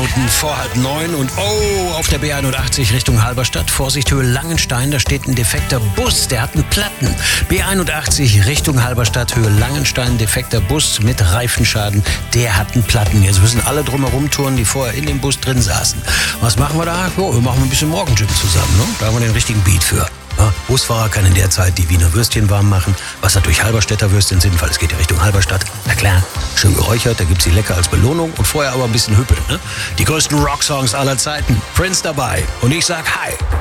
Minuten vor 8:30 und auf der B81 Richtung Halberstadt, Vorsicht Höhe Langenstein, da steht ein defekter Bus, der hat einen Platten. B81 Richtung Halberstadt, Höhe Langenstein, defekter Bus mit Reifenschaden, der hat einen Platten. Jetzt müssen alle drumherum touren, die vorher in dem Bus drin saßen. Was machen wir da? Wir machen ein bisschen Morgengym zusammen, ne? Da haben wir den richtigen Beat für. Ja, Busfahrer kann in der Zeit die Wiener Würstchen warm machen, was natürlich Halberstädter Würstchen sind, weil es geht ja Richtung Halberstadt. Na klar, schön geräuchert, da gibt's sie lecker als Belohnung und vorher aber ein bisschen hüppeln. Ne? Die größten Rocksongs aller Zeiten, Prince dabei und ich sag Hi.